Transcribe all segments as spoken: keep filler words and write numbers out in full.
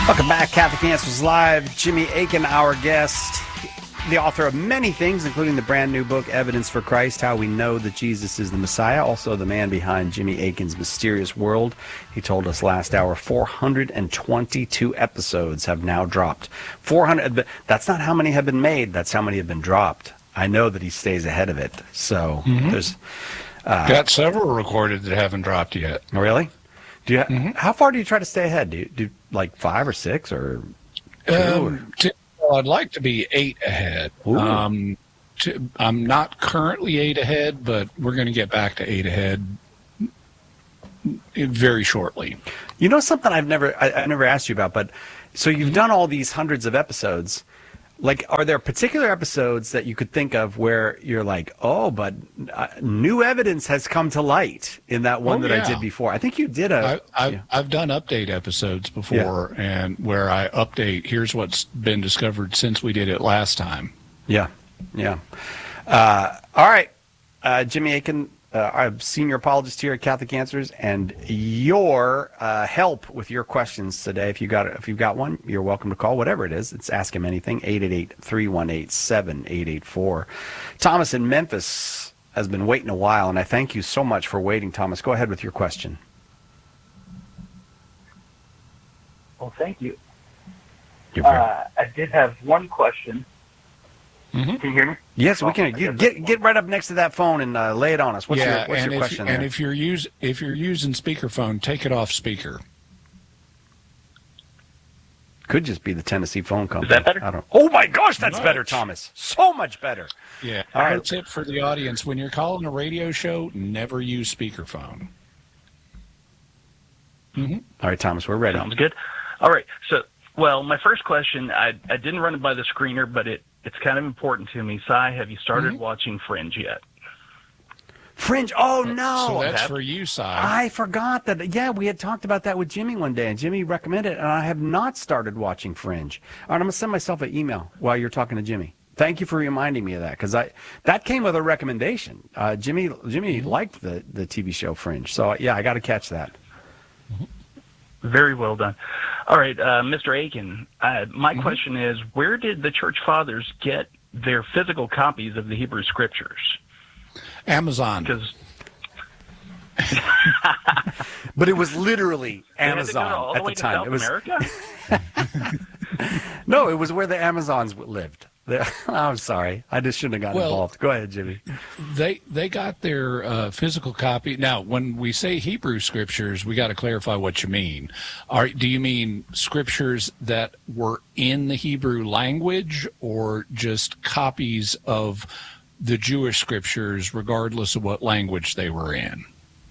Welcome back, Catholic Answers Live. Jimmy Akin, our guest, the author of many things, including the brand new book, Evidence for Christ, How We Know That Jesus is the Messiah, also the man behind Jimmy Akin's Mysterious World. He told us last hour four hundred twenty-two episodes have now dropped. four hundred, that's not how many have been made, that's how many have been dropped. I know that he stays ahead of it, so mm-hmm. there's... Uh, Got several recorded that haven't dropped yet. Really? Do you? Mm-hmm. How far do you try to stay ahead? Do you do like five or six or two? Um, to, well, I'd like to be eight ahead. Um, to, I'm not currently eight ahead, but we're going to get back to eight ahead very shortly. You know something I've never I, I've never asked you about, but so you've mm-hmm. done all these hundreds of episodes. Like, are there particular episodes that you could think of where you're like, oh, but uh, new evidence has come to light in that one oh, that yeah. I did before? I think you did a... I, I've, yeah. I've done update episodes before, yeah. and where I update, here's what's been discovered since we did it last time. Yeah, yeah. Uh, all right, uh, Jimmy Akin, uh, I'm senior apologist here at Catholic Answers, and your uh, help with your questions today, if you got if you've got one, you're welcome to call, whatever it is. It's Ask Him Anything, eight eight eight, three one eight, seven eight eight four. Thomas in Memphis has been waiting a while, and I thank you so much for waiting, Thomas. Go ahead with your question. Well, thank you. You're very... uh, I did have one question. Mm-hmm. Can you hear me? Yes, we can. You get get right up next to that phone and uh, lay it on us. What's yeah, your, what's and your if, question And there? if you're use if you're using speakerphone, take it off speaker. Could just be the Tennessee phone company. Is that better? I don't. Oh my gosh, that's much. better, Thomas. So much better. Yeah. All Our right. tip for the audience: when you're calling a radio show, never use speakerphone. Mm-hmm. All right, Thomas, we're ready. Sounds good. All right. So, well, my first question, I I didn't run it by the screener, but it. It's kind of important to me. Si, have you started mm-hmm. watching Fringe yet? Fringe? Oh, no. So that's for you, Si. I forgot that. Yeah, we had talked about that with Jimmy one day, and Jimmy recommended it, and I have not started watching Fringe. All right, I'm going to send myself an email while you're talking to Jimmy. Thank you for reminding me of that, because I that came with a recommendation. Uh, Jimmy Jimmy mm-hmm. liked the, the T V show Fringe, so, yeah, I got to catch that. Mm-hmm. Very well done. All right, uh, Mister Akin, uh, my mm-hmm. question is, where did the Church Fathers get their physical copies of the Hebrew Scriptures? Amazon. Because, but it was literally Amazon all at the, way the to time. South It was America? No, it was where the Amazons lived. I'm sorry. I just shouldn't have gotten well, involved. Go ahead, Jimmy. They they got their uh, physical copy. Now, when we say Hebrew Scriptures, we got to clarify what you mean. Are, do you mean Scriptures that were in the Hebrew language, or just copies of the Jewish Scriptures, regardless of what language they were in?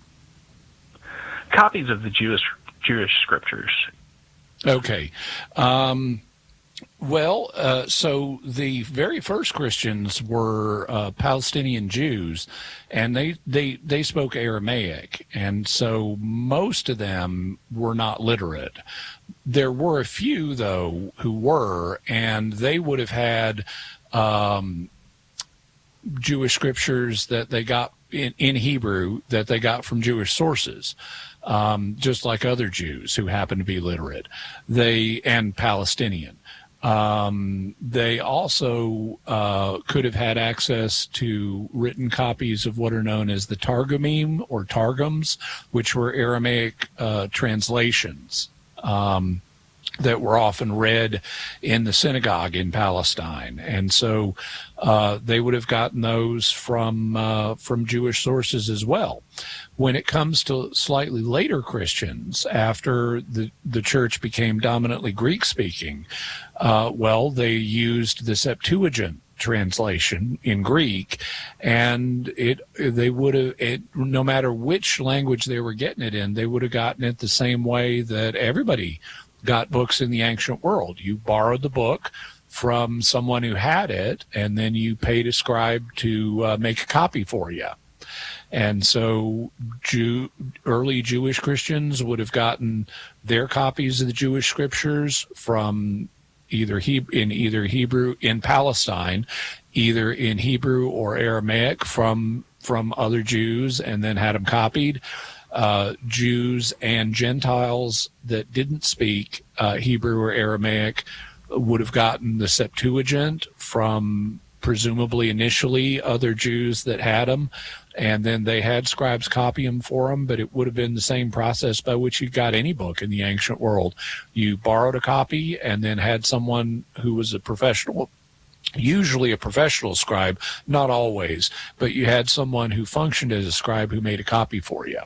Copies of the Jewish Jewish Scriptures. Okay. Um, Well, uh, so the very first Christians were uh, Palestinian Jews, and they, they, they spoke Aramaic, and so most of them were not literate. There were a few, though, who were, and they would have had um, Jewish scriptures that they got in, in Hebrew that they got from Jewish sources. Um, just like other Jews who happen to be literate, they and Palestinian. Um, they also uh, could have had access to written copies of what are known as the Targumim or Targums, which were Aramaic uh, translations um, that were often read in the synagogue in Palestine. And so uh, they would have gotten those from uh, from Jewish sources as well. When it comes to slightly later Christians, after the, the church became dominantly Greek-speaking, uh, well, they used the Septuagint translation in Greek, and it they would have, it, no matter which language they were getting it in, they would have gotten it the same way that everybody got books in the ancient world. You borrowed the book from someone who had it, and then you paid a scribe to uh, make a copy for you. And so Jew, early Jewish Christians would have gotten their copies of the Jewish scriptures from either he, in either Hebrew in Palestine, either in Hebrew or Aramaic from from other Jews, and then had them copied. uh, Jews and Gentiles that didn't speak uh, Hebrew or Aramaic would have gotten the Septuagint from presumably initially other Jews that had them, and then they had scribes copy them for them, but it would have been the same process by which you got any book in the ancient world. You borrowed a copy and then had someone who was a professional, usually a professional scribe, not always, but you had someone who functioned as a scribe who made a copy for you.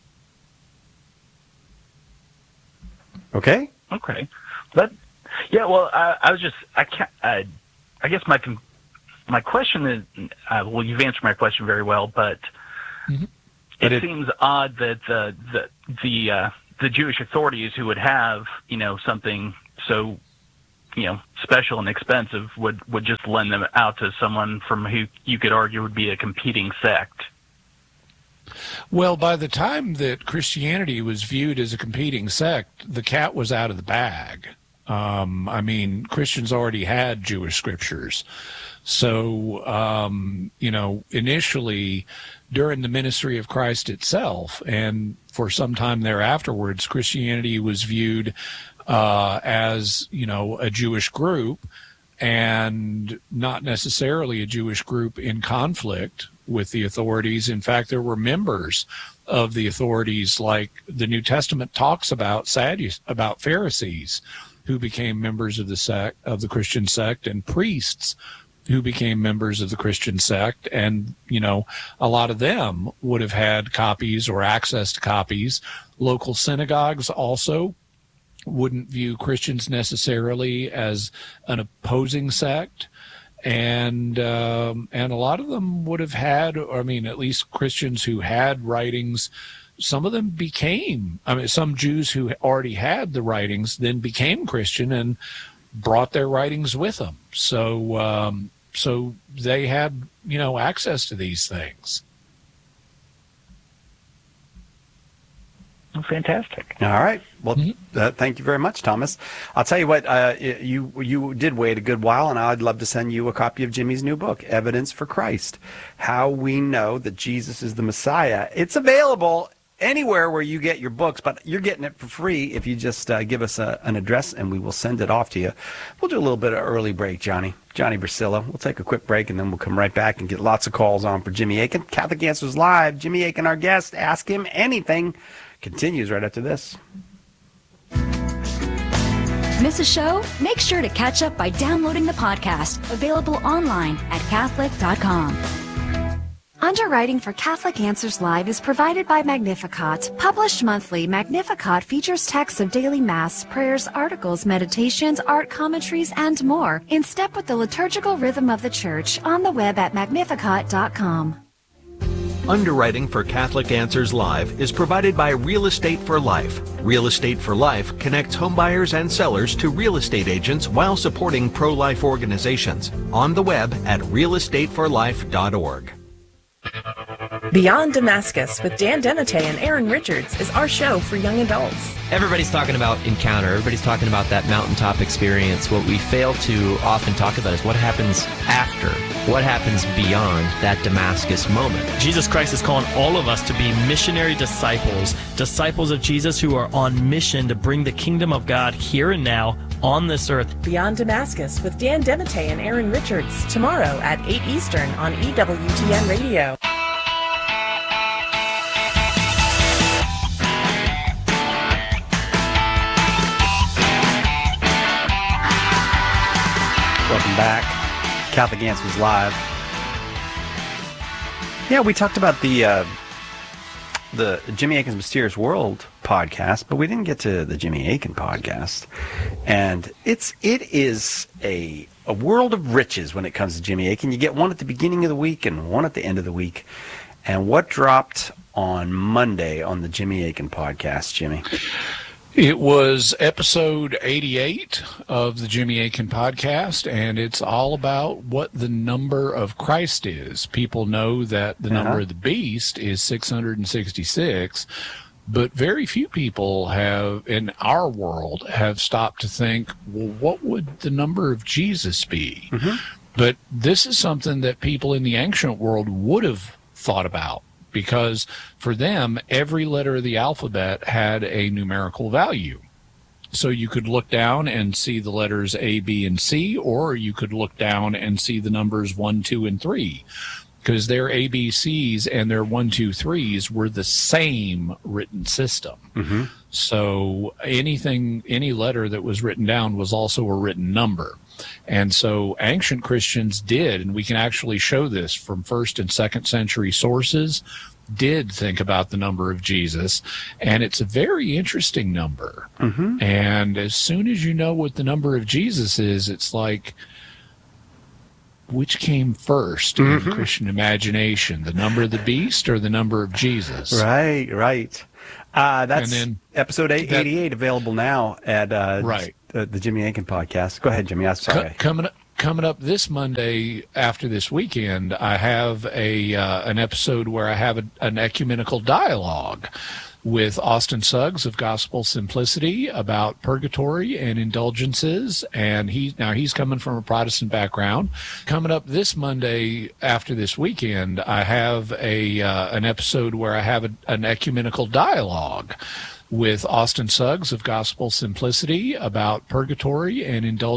Okay. Okay. But, yeah, well, I, I was just, I can't, I, I guess my my question is, uh, well, you've answered my question very well, but mm-hmm. it, it seems odd that the the the, uh, the Jewish authorities who would have, you know, something so, you know, special and expensive would, would just lend them out to someone from who you could argue would be a competing sect. Well, by the time that Christianity was viewed as a competing sect, the cat was out of the bag. Um, I mean, Christians already had Jewish scriptures. So, um, you know, initially during the ministry of Christ itself, and for some time thereafterwards, Christianity was viewed uh, as, you know, a Jewish group, and not necessarily a Jewish group in conflict with the authorities. In fact, there were members of the authorities, like the New Testament talks about Sadducees, about Pharisees who became members of the sect, of the Christian sect, and priests who became members of the Christian sect. And, you know, a lot of them would have had copies or access to copies. Local synagogues also wouldn't view Christians necessarily as an opposing sect. And um, and a lot of them would have had, I mean, at least Christians who had writings, some of them became, I mean, some Jews who already had the writings then became Christian and brought their writings with them. So, um, so they had, you know, access to these things. Fantastic. All right. Well, mm-hmm. uh, thank you very much, Thomas. I'll tell you what, uh, you you did wait a good while, and I'd love to send you a copy of Jimmy's new book, Evidence for Christ, How We Know That Jesus is the Messiah. It's available anywhere where you get your books, but you're getting it for free if you just uh, give us a, an address, and we will send it off to you. We'll do a little bit of early break, Johnny. Johnny Brasilla. We'll take a quick break, and then we'll come right back and get lots of calls on for Jimmy Akin. Catholic Answers Live. Jimmy Akin, our guest. Ask him anything. Continues right after this. Miss a show? Make sure to catch up by downloading the podcast, available online at Catholic dot com. Underwriting for Catholic Answers Live is provided by Magnificat. Published monthly, Magnificat features texts of daily mass, prayers, articles, meditations, art commentaries, and more, in step with the liturgical rhythm of the Church, on the web at Magnificat dot com. Underwriting for Catholic Answers Live is provided by Real Estate for Life. Real Estate for Life connects homebuyers and sellers to real estate agents while supporting pro-life organizations. On the web at real estate for life dot org. Beyond Damascus with Dan Denate and Aaron Richards is our show for young adults. Everybody's talking about encounter. Everybody's talking about that mountaintop experience. What we fail to often talk about is what happens after. What happens beyond that Damascus moment. Jesus Christ is calling all of us to be missionary disciples, disciples of Jesus who are on mission to bring the kingdom of God here and now on this earth. Beyond Damascus with Dan Denate and Aaron Richards, tomorrow at eight Eastern on E W T N Radio. Welcome back. Catholic Answers Live. Yeah, we talked about the uh, the Jimmy Akin's Mysterious World podcast, but we didn't get to the Jimmy Akin podcast. And it's it is a a world of riches when it comes to Jimmy Akin. You get one at the beginning of the week and one at the end of the week. And what dropped on Monday on the Jimmy Akin podcast, Jimmy? It was episode eighty-eight of the Jimmy Akin podcast, and it's all about what the number of Christ is. People know that the uh-huh. number of the beast is six hundred sixty-six, but very few people have, in our world, have stopped to think, well, what would the number of Jesus be? Mm-hmm. But this is something that people in the ancient world would have thought about, because for them, every letter of the alphabet had a numerical value. So you could look down and see the letters A, B, and C, or you could look down and see the numbers one, two, and three, because their A B Cs and their one, two, threes were the same written system. Mm-hmm. So anything, any letter that was written down was also a written number. And so ancient Christians did, and we can actually show this from first and second century sources, did think about the number of Jesus, and it's a very interesting number. Mm-hmm. And as soon as you know what the number of Jesus is, it's like, which came first mm-hmm. in Christian imagination, the number of the beast or the number of Jesus? Right, right. Uh, that's And then episode eight, that- eighty-eight available now at uh, Right. the, the Jimmy Akin podcast. Go ahead, Jimmy. I'm sorry. Co- coming up, coming up this Monday after this weekend, I have a uh, an episode where I have a, an ecumenical dialogue with Austin Suggs of Gospel Simplicity about purgatory and indulgences, and he now he's coming from a Protestant background. Coming up this Monday after this weekend, I have a uh, an episode where I have a, an ecumenical dialogue with Austin Suggs of Gospel Simplicity about purgatory and indulgences.